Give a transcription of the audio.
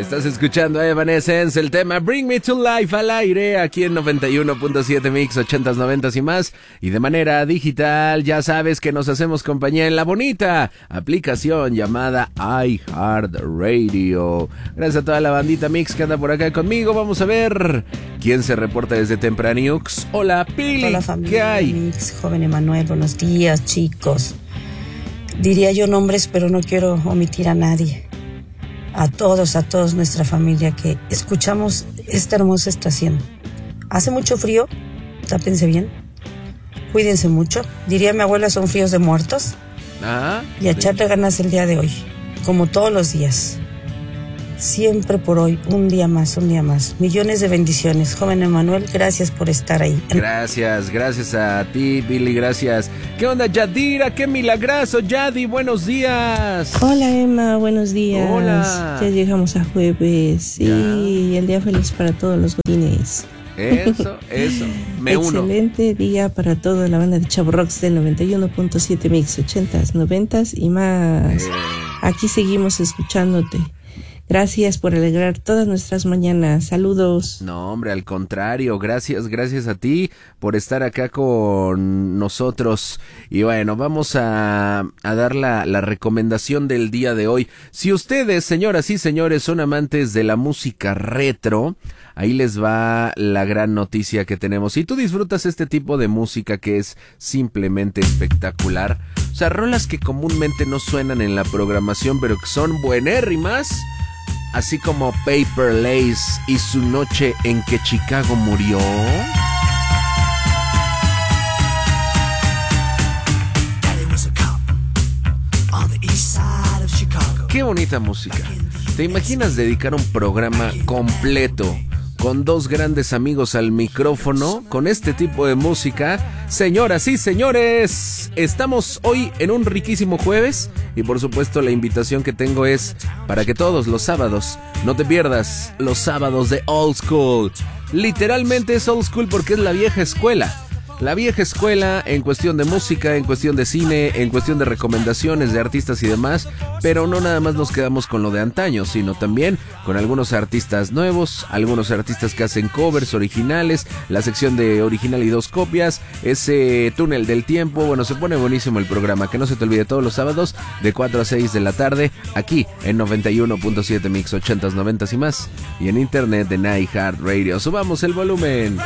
Estás escuchando a Evanescence, el tema Bring Me to Life al aire, aquí en 91.7 Mix, 80s, 90s y más. Y de manera digital, ya sabes que nos hacemos compañía en la bonita aplicación llamada iHeartRadio. Gracias a toda la bandita Mix que anda por acá conmigo. Vamos a ver quién se reporta desde Tempraniux. Hola, Pili. Hola, familia. ¿Qué hay? Mix, joven Emanuel, buenos días, chicos. Diría yo nombres, pero no quiero omitir a nadie. A todos nuestra familia que escuchamos esta hermosa estación. Hace mucho frío, tápense bien, cuídense mucho. Diría mi abuela, son fríos de muertos. Y a echarle ganas el día de hoy, como todos los días. Siempre por hoy, un día más. Millones de bendiciones. Joven Emanuel, gracias por estar ahí. Gracias a ti, Billy, gracias. ¿Qué onda, Yadira? ¡Qué milagroso, Yadi! ¡Buenos días! Hola, Emma, buenos días. Hola. Ya llegamos a jueves. Y el día feliz para todos los godines. Eso, me uno. Excelente día para toda la banda de Chavo Rocks del 91.7 Mix, 80s, 90s y más. Aquí seguimos escuchándote. Gracias por alegrar todas nuestras mañanas. Saludos. No, hombre, al contrario. Gracias a ti por estar acá con nosotros. Y bueno, vamos a dar la recomendación del día de hoy. Si ustedes, señoras y señores, son amantes de la música retro, ahí les va la gran noticia que tenemos. Si tú disfrutas este tipo de música que es simplemente espectacular, o sea, rolas que comúnmente no suenan en la programación, pero que son buenérrimas, así como Paper Lace y su noche en que Chicago murió. Qué bonita música. ¿Te imaginas dedicar un programa completo con dos grandes amigos al micrófono con este tipo de música? Señoras y señores, estamos hoy en un riquísimo jueves y por supuesto la invitación que tengo es para que todos los sábados no te pierdas los sábados de Old School. Literalmente es Old School porque es la vieja escuela. La vieja escuela en cuestión de música, en cuestión de cine, en cuestión de recomendaciones de artistas y demás, pero no nada más nos quedamos con lo de antaño, sino también con algunos artistas nuevos, algunos artistas que hacen covers originales, la sección de original y dos copias, ese túnel del tiempo. Bueno, se pone buenísimo el programa, que no se te olvide, todos los sábados de 4 a 6 de la tarde, aquí en 91.7 Mix, 80s, 90s y más, y en internet en iHeartRadio. Subamos el volumen.